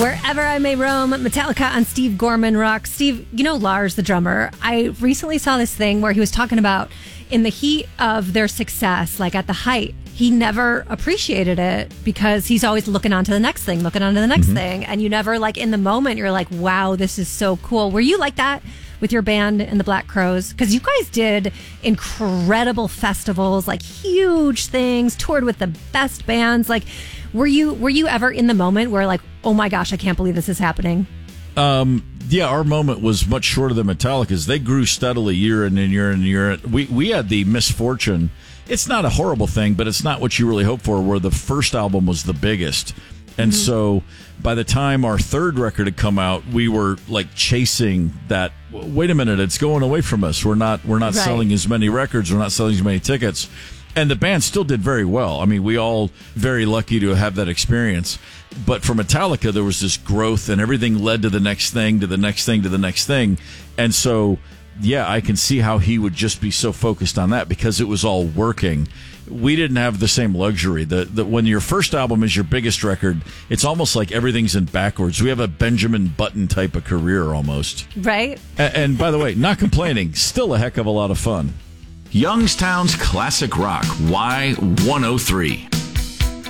Wherever I May Roam, Metallica on Steve Gorman Rock. Steve, you know Lars, the drummer. I recently saw this thing where he was talking about in the heat of their success, like at the height, he never appreciated it because he's always looking on to the next thing, thing. And you never, like, in the moment, you're like, wow, this is so cool. Were you like that with your band and the Black Crowes? Because you guys did incredible festivals, like huge things, toured with the best bands. Like, were you ever in the moment where, like, oh my gosh, I can't believe this is happening? Yeah, our moment was much shorter than Metallica's. They grew steadily year in and year in and year. We had the misfortune. It's not a horrible thing, but it's not what you really hope for, where the first album was the biggest. And so by the time our third record had come out, we were like chasing that. Wait a minute, it's going away from us. We're not right. Selling as many records. We're not selling as many tickets. And the band still did very well. I mean, we all very lucky to have that experience. But for Metallica, there was this growth, and everything led to the next thing, to the next thing, to the next thing. And so, yeah, I can see how he would just be so focused on that because it was all working. We didn't have the same luxury. That when your first album is your biggest record, it's almost like everything's in backwards. We have a Benjamin Button type of career almost. Right. And by the way, not complaining, still a heck of a lot of fun. Youngstown's Classic Rock, Y103.